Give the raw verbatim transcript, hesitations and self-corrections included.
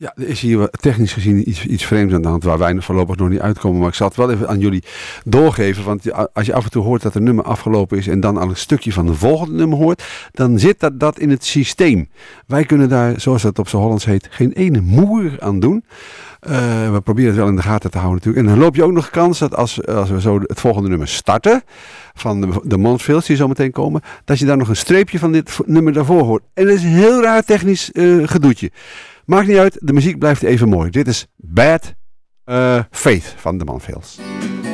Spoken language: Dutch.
Ja, er is hier technisch gezien iets, iets vreemds aan de hand waar wij voorlopig nog niet uitkomen. Maar ik zal het wel even aan jullie doorgeven. Want als je af en toe hoort dat een nummer afgelopen is en dan al een stukje van de volgende nummer hoort, dan zit dat, dat in het systeem. Wij kunnen daar, zoals dat op z'n Hollands heet, geen ene moer aan doen. Uh, we proberen het wel in de gaten te houden natuurlijk. En dan loop je ook nog kans dat als, als we zo het volgende nummer starten, van de, de Montfils die zo meteen komen, dat je daar nog een streepje van dit nummer daarvoor hoort. En dat is een heel raar technisch uh, gedoetje. Maakt niet uit, de muziek blijft even mooi. Dit is Bad uh, Faith van de Montfils.